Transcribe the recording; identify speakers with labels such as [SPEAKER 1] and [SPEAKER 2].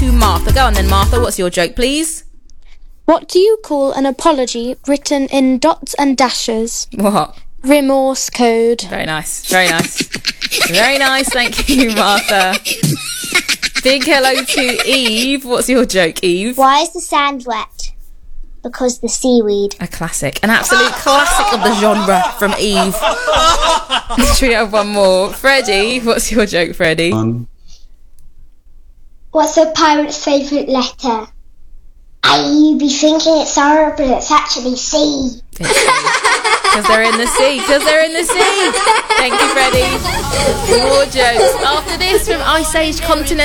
[SPEAKER 1] to Martha. Go on then, Martha. What's your joke, please?
[SPEAKER 2] What do you call an apology written in dots and dashes?
[SPEAKER 1] What?
[SPEAKER 2] Remorse code.
[SPEAKER 1] Very nice. Very nice. Very nice. Thank you, Martha. Big hello to Eve. What's your joke, Eve?
[SPEAKER 3] Why is the sand wet? Because the seaweed.
[SPEAKER 1] A classic. An absolute classic of the genre from Eve. Should we have one more? Freddie, what's your joke, Freddie?
[SPEAKER 3] What's a pirate's favourite letter? You'd be thinking it's R, but it's actually C.
[SPEAKER 1] Because they're in the sea. Because they're in the sea. Thank you, Freddie. More jokes after this from Ice Age Continental.